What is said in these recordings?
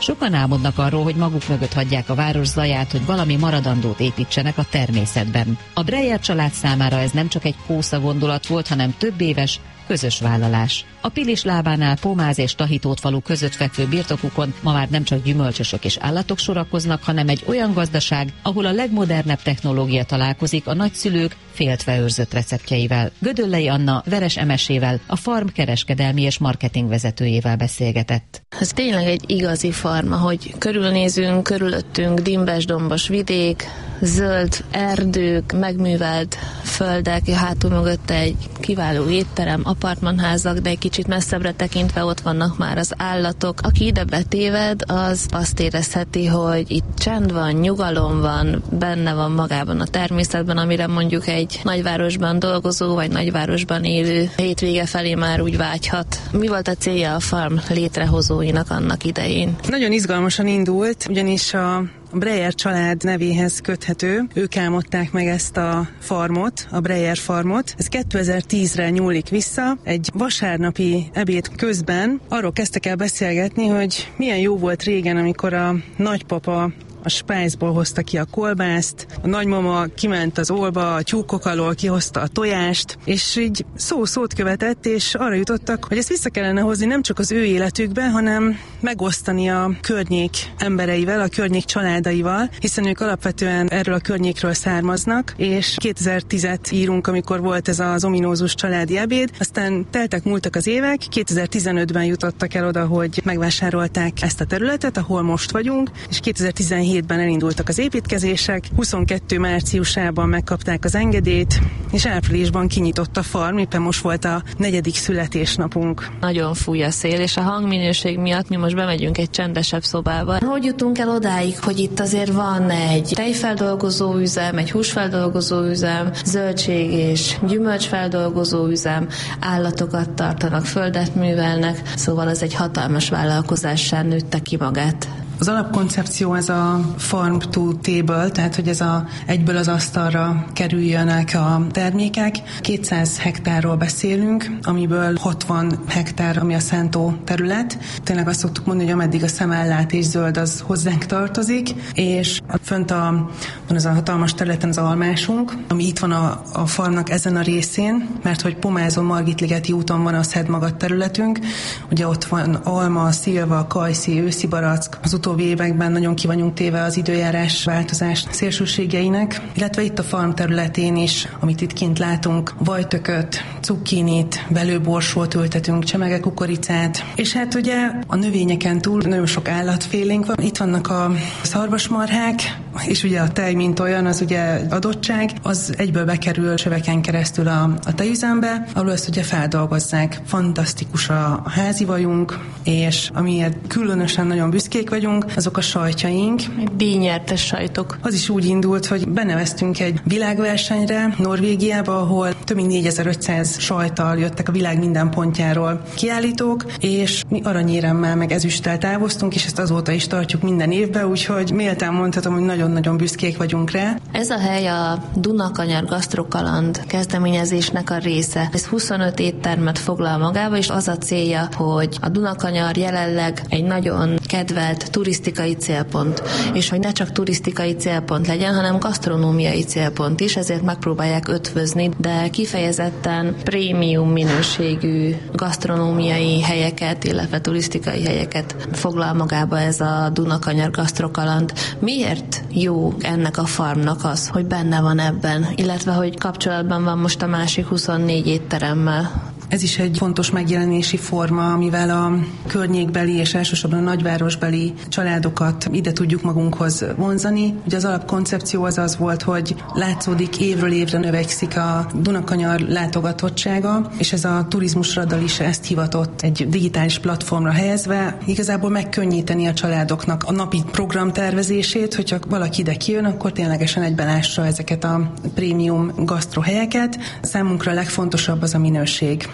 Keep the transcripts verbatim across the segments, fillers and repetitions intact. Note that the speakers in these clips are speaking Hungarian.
Sokan álmodnak arról, hogy maguk mögött hagyják a város zaját, hogy valami maradandót építsenek a természetben. A Breyer család számára ez nem csak egy kósza gondolat volt, hanem több éves, közös vállalás. A Pilis lábánál Pomáz és Tahitót falu között fekvő birtokukon ma már nem csak gyümölcsösök és állatok sorakoznak, hanem egy olyan gazdaság, ahol a legmodernebb technológia találkozik a nagyszülők féltve őrzött receptjeivel. Gödöllei Anna Veres Emesével, a farm kereskedelmi és marketing vezetőjével beszélgetett. Ez tényleg egy igazi farm, ahogy körülnézünk, körülöttünk dimbes-dombos vidék, zöld erdők, megművelt földek, hátul mögötte egy kiváló étterem, apartmanházak, de egy kicsit messzebbre tekintve ott vannak már az állatok. Aki ide betéved, az azt érezheti, hogy itt csend van, nyugalom van, benne van magában a természetben, amire mondjuk egy nagyvárosban dolgozó, vagy nagyvárosban élő hétvége felé már úgy vágyhat. Mi volt a célja a farm létrehozóinak annak idején? Nagyon izgalmasan indult, ugyanis a A Breyer család nevéhez köthető. Ők álmodták meg ezt a farmot, a Breyer farmot. Ez kétezer-tízre nyúlik vissza. Egy vasárnapi ebéd közben arról kezdtek el beszélgetni, hogy milyen jó volt régen, amikor a nagypapa a spájzból hozta ki a kolbászt, a nagymama kiment az olba, a tyúkok alól kihozta a tojást, és így szó-szót követett, és arra jutottak, hogy ezt vissza kellene hozni nem csak az ő életükbe, hanem megosztani a környék embereivel, a környék családaival, hiszen ők alapvetően erről a környékről származnak, és kétezer-tízet írunk, amikor volt ez az ominózus családi ebéd, aztán teltek múltak az évek, kétezer-tizenötben jutottak el oda, hogy megvásárolták ezt a területet, ahol most vagyunk, és kétezer-tizenhétben elindultak az építkezések, huszonkettő márciusában megkapták az engedélyt, és áprilisban kinyitott a farm, éppen most volt a negyedik születésnapunk. Nagyon fúj a szél, és a hangminőség miatt mi most bemegyünk egy csendesebb szobába. Hogy jutunk el odáig, hogy itt azért van egy tejfeldolgozó üzem, egy húsfeldolgozó üzem, zöldség és gyümölcsfeldolgozó üzem, állatokat tartanak, földet művelnek, szóval ez egy hatalmas vállalkozássá nőtte ki magát. Az alapkoncepció ez a farm to table, tehát hogy ez a egyből az asztalra kerüljönek a termékek. kétszáz hektárról beszélünk, amiből hatvan hektár, ami a szántó terület. Tényleg azt szoktuk mondani, hogy ameddig a szem ellát és zöld, az hozzánk tartozik, és fönt a, van az a hatalmas területen az almásunk, ami itt van a, a farmnak ezen a részén, mert hogy Pomázon, Margitligeti úton van a Szedmagad területünk, ugye ott van alma, szilva, kajszi, őszi barack, az utóbbi években nagyon ki vagyunk téve az időjárás változás szélsőségeinek, illetve itt a farm területén is, amit itt kint látunk, vajtököt, cukkinit, velőborsót ültetünk, csemege kukoricát, és hát ugye a növényeken túl nagyon sok állatfélénk van. Itt vannak a szarvasmarhák, és ugye a tej, mint olyan, az ugye adottság, az egyből bekerül söveken keresztül a, a tejüzembe, ahol ezt ugye feldolgozzák. Fantasztikus a házi vajunk, és amiért különösen nagyon büszkék vagyunk, azok a sajtjaink. Díjnyertes sajtok. Az is úgy indult, hogy beneveztünk egy világversenyre Norvégiába, ahol több mint négyezer-ötszáz sajttal jöttek a világ minden pontjáról kiállítók, és mi aranyéremmel meg ezüsttel távoztunk, és ezt azóta is tartjuk minden évben, úgyhogy méltán mondhatom, hogy nagyon-nagyon büszkék vagyunk rá. Ez a hely a Dunakanyar Gasztrokaland kezdeményezésnek a része. Ez huszonöt éttermet foglal magába, és az a célja, hogy a Dunakanyar jelenleg egy nagyon kedvelt turisztikai célpont, és hogy ne csak turisztikai célpont legyen, hanem gasztronómiai célpont is, ezért megpróbálják ötvözni, de kifejezetten prémium minőségű gasztronómiai helyeket, illetve turisztikai helyeket foglal magába ez a Dunakanyar Gasztrokaland. Miért jó ennek a farmnak az, hogy benne van ebben, illetve hogy kapcsolatban van most a másik huszonnégy étteremmel? Ez is egy fontos megjelenési forma, amivel a környékbeli és elsősorban a nagyvárosbeli családokat ide tudjuk magunkhoz vonzani. Ugye az alapkoncepció az az volt, hogy látszódik évről évre növekszik a Dunakanyar látogatottsága, és ez a turizmus radar is ezt hivatott egy digitális platformra helyezve, igazából megkönnyíteni a családoknak a napi programtervezését, hogyha valaki ide kijön, akkor ténylegesen egyben lássa ezeket a prémium gasztrohelyeket. Számunkra a legfontosabb az a minőség.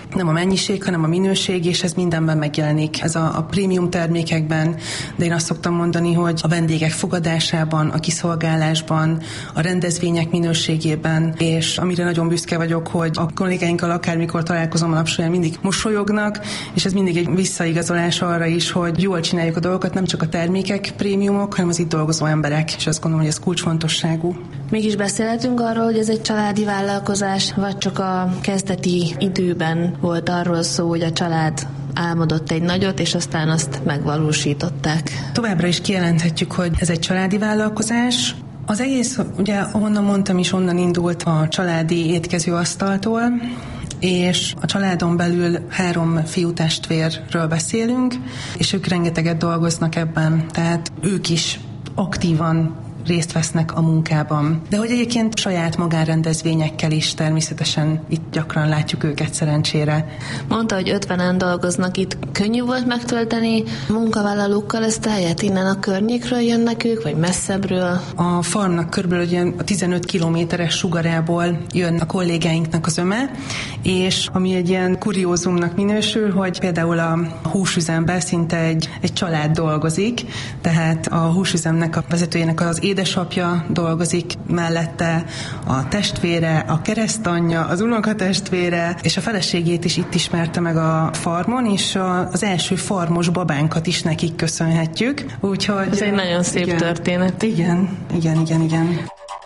Nem a mennyiség, hanem a minőség, és ez mindenben megjelenik. Ez a, a prémium termékekben, de én azt szoktam mondani, hogy a vendégek fogadásában, a kiszolgálásban, a rendezvények minőségében, és amire nagyon büszke vagyok, hogy a kollégáinkkal akármikor találkozom a nap során mindig mosolyognak, és ez mindig egy visszaigazolás arra is, hogy jól csináljuk a dolgokat, nem csak a termékek prémiumok, hanem az itt dolgozó emberek, és azt gondolom, hogy ez kulcsfontosságú. Mégis beszélhetünk arról, hogy ez egy családi vállalkozás, vagy csak a kezdeti időben volt arról szó, hogy a család álmodott egy nagyot, és aztán azt megvalósították. Továbbra is kijelenthetjük, hogy ez egy családi vállalkozás. Az egész, ugye, ahonnan mondtam is, onnan indult a családi étkezőasztaltól, és a családon belül három fiútestvérről beszélünk, és ők rengeteget dolgoznak ebben, tehát ők is aktívan részt vesznek a munkában. De hogy egyébként saját magánrendezvényekkel is természetesen itt gyakran látjuk őket szerencsére. Mondta, hogy ötvenen dolgoznak itt. Könnyű volt megtölteni munkavállalókkal ezt a helyet? Innen a környékről jönnek ők, vagy messzebbről? A farmnak körülbelül a tizenöt kilométeres sugarából jön a kollégáinknak az öme, és ami egy ilyen kuriózumnak minősül, hogy például a húsüzemben szinte egy, egy család dolgozik, tehát a húsüzemnek a vezetőjének az édesapja dolgozik mellette, a testvére, a keresztanyja, az unokatestvére, és a feleségét is itt ismerte meg a farmon, és a, az első farmos babánkat is nekik köszönhetjük. Úgyhogy ez egy nagyon szép igen, történet. Igen, igen, igen, igen.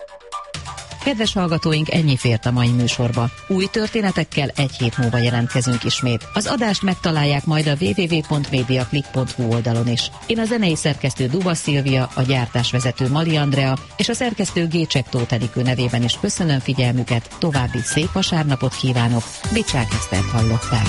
Kedves hallgatóink, ennyi fért a mai műsorba. Új történetekkel egy hét múlva jelentkezünk ismét. Az adást megtalálják majd a double-u double-u double-u pont mediaclick pont hu oldalon is. Én a zenei szerkesztő Duba Szilvia, a gyártásvezető Mali Andrea és a szerkesztő Gécsek Tóth Enikő nevében is köszönöm figyelmüket, további szép vasárnapot kívánok, Bicsák Esztert hallották.